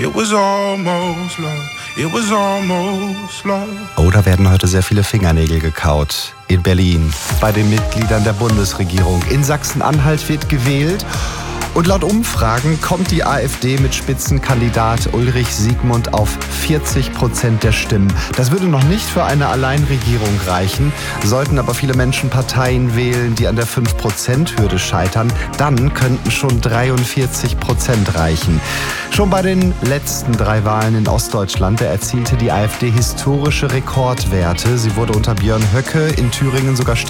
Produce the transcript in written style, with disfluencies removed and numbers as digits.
It was almost love. It was almost love. Oh, da werden heute sehr viele Fingernägel gekaut. In Berlin, bei den Mitgliedern der Bundesregierung. In Sachsen-Anhalt wird gewählt. Und laut Umfragen kommt die AfD mit Spitzenkandidat Ulrich Siegmund auf 40% der Stimmen. Das würde noch nicht für eine Alleinregierung reichen. Sollten aber viele Menschen Parteien wählen, die an der 5%-Hürde scheitern, dann könnten schon 43% reichen. Schon bei den letzten 3 Wahlen in Ostdeutschland erzielte die AfD historische Rekordwerte. Sie wurde unter Björn Höcke in Thüringen sogar